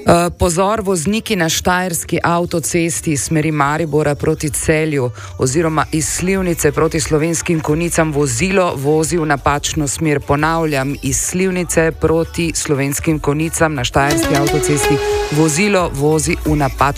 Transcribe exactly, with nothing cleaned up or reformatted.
Pozor, vozniki na štajerski avtocesti iz smeri Maribora proti Celju oziroma iz Slivnice proti Slovenskim Konjicam vozilo vozi v napačno smer. Ponavljam, iz Slivnice proti Slovenskim Konjicam na štajerski avtocesti vozilo vozi v napačno